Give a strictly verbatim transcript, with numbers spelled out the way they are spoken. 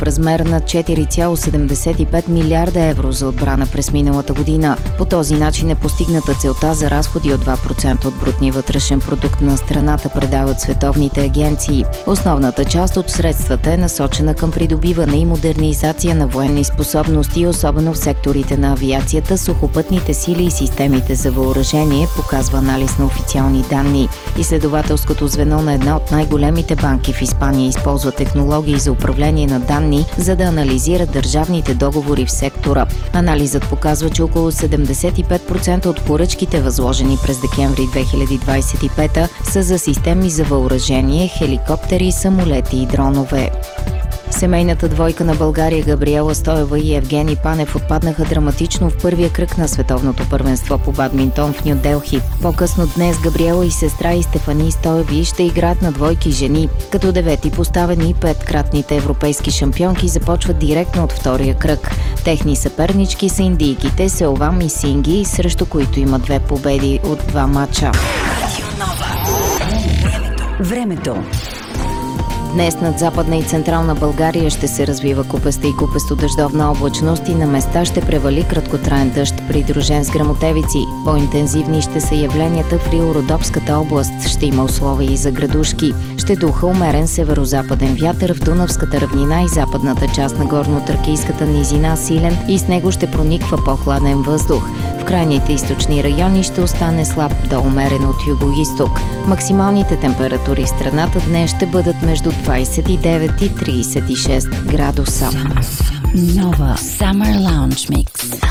в размер на четири цяло седемдесет и пет милиарда евро за отбрана през миналата година. По този начин е постигната целта за разходи от два процента от брутния вътрешен продукт на страната, предават световните агенции. Основната част от средствата е насочена към придобиване и модернизация на военни способности, особено в секторите на авиацията, сухопътните сили и системите за въоръжение, показва анализ на официални данни. Изследователското звено на една от най-големите банки в Испания използва технологии за управление на данни, за да анализира държавните договори в сектора. Анализът показва, че около седемдесет и пет процента от поръчките, възложени през декември две хиляди двадесет и пета, са за системи за въоръжение, хеликоптери, самолети и дронове. Семейната двойка на България Габриела Стоева и Евгений Панев отпаднаха драматично в първия кръг на световното първенство по бадминтон в Ню Делхи. По-късно днес Габриела и сестра и Стефани Стоеви ще играят на двойки жени. Като девети поставени, петкратните европейски шампионки започват директно от втория кръг. Техни съпернички са индийките Селвам и Синги, срещу които има две победи от два матча. Времето. Днес над Западна и Централна България ще се развива купеста и купесто-дъждовна облачност и на места ще превали краткотраен дъжд, придружен с гръмотевици. По-интензивни ще са явленията в Рило-Родопската област. Ще има условия и за градушки. Ще духа умерен северо-западен вятър в Дунавската равнина и западната част на горно-тракийската низина силен и с него ще прониква по-хладен въздух. В крайните източни райони ще остане слаб до умерен от юго-исток. Максималните температури в страната днес ще бъдат между двадесет и девет и тридесет и шест градуса. Нова Summer Lounge Mix.